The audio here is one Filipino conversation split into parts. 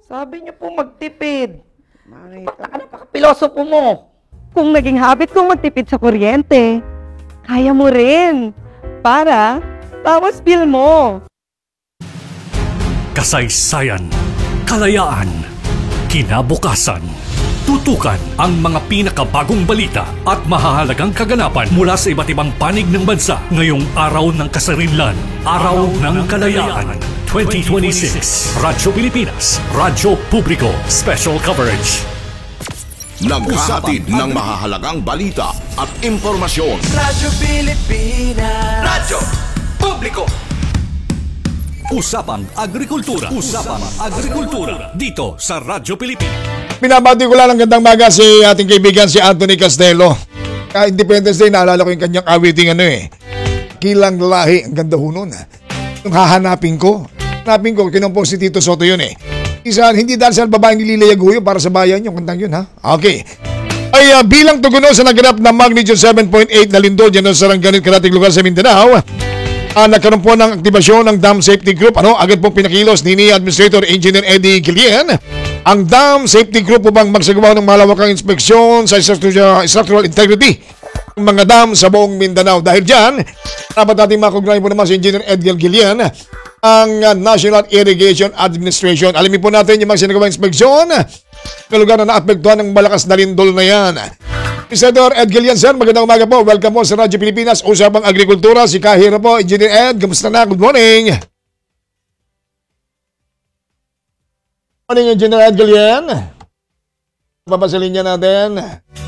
Sabi niyo po magtipid. Napaka-pilosopo mo. Kung naging habit kong magtipid sa kuryente, kaya mo rin. Para, tapos bill mo. Kasaysayan, kalayaan, kinabukasan. Tutukan ang mga pinakabagong balita at mahahalagang kaganapan mula sa iba't ibang panig ng bansa ngayong Araw ng Kasarinlan, Araw ng Kalayaan 2026. Radyo Pilipinas, Radyo Publiko, Special Coverage. Naghahatid ng mahahalagang balita at impormasyon. Radyo Pilipinas. Radyo Publiko. Usapang Agrikultura. Usapang Agrikultura. Dito sa Radyo Pilipinas. Pinabati ko lang ang gandang maga si ating kaibigan si Anthony Castelo. Independence Day, naalala ko yung kanyang awiting Kilang Lahi. Ang ganda ho nun. Yung hahanapin ko, kinumpos si Tito Soto yun Isa, hindi dahil sa babaeng nililayag ho yun para sa bayan yung kantang yun Okay. Ay bilang tuguno sa naganap na magnitude 7.8 na lindol dyan sa Sarangani, karating lugar sa Mindanao, nagkaroon po ng aktibasyon ng Dam Safety Group. Agad pong pinakilos ni Administrator Engineer Eddie Guillen ang Dam Safety Group upang magsagawa ng malawakang inspeksyon sa structural integrity ng mga dam sa buong Mindanao. Dahil dyan, dapat natin makugnay po naman si Engineer Eddie Guillen ang National Irrigation Administration. Alamin po natin yung mga sinagawang inspeksyon na lugar na naapektuhan ng malakas na lindol na yan. Senator Ed Guillen, sir, magandang umaga po. Welcome po sa Radyo Pilipinas, Usapang Agrikultura. Si Kahira po, Engineer Ed, kamusta na? Good morning. Good morning, Engineer Ed Guillen. Papasalin niya natin.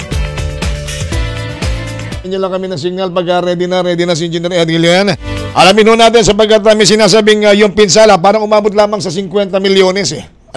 Inyo lang kami ng signal pag ready na si Engineer Ed Guillen. Alamin ho natin sapagkat may sinasabing yung pinsala parang umabot lamang sa 50 milyones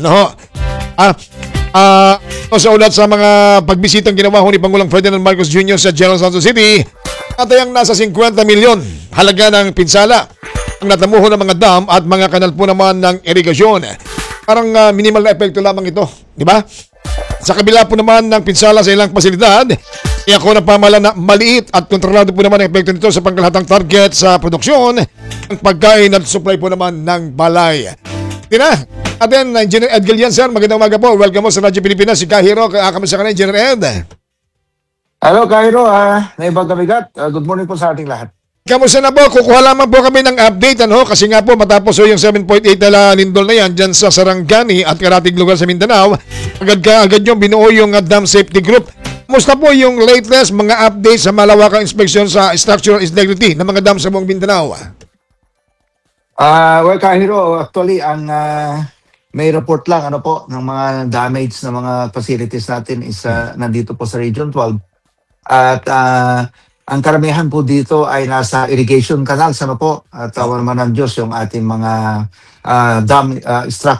sa ulat sa mga pagbisitang ginawa ni Pangulong Ferdinand Marcos Jr. sa General Santos City, natayang nasa 50 milyon halaga ng pinsala ang natamuho ng mga dam at mga kanal po naman ng irigasyon. Parang minimal na epekto lamang ito, di ba? Sa kabila po naman ng pinsala sa ilang pasilidad, ako na pamahalaan na maliit at kontrolado po naman ang epekto nito sa pangkalahatang target sa produksyon ng pagkain at supply po naman ng balay. Atin, Engineer Ed Guillen, sir, magandang umaga po. Welcome mo sa Radyo Pilipinas. Si Kahiro, kamusta ka na, Engineer Ed? Hello, Kahiro. Naibang kabigat. Good morning po sa ating lahat. Kamusta na po? Kukuha lamang po kami ng update, kasi nga po matapos yung 7.8 na lindol na yan dyan sa Sarangani at karating lugar sa Mindanao, agad yung binuo yung Dam Safety Group. Kamusta po yung latest mga updates sa malawakang inspeksyon sa structural integrity ng mga dam sa buong Mindanao? Well, Kahiro, actually, ang may report lang ng mga damage na mga facilities natin is nandito po sa Region 12. At ang karamihan po dito ay nasa irrigation canals, At tawa naman ng Diyos yung ating mga dam structure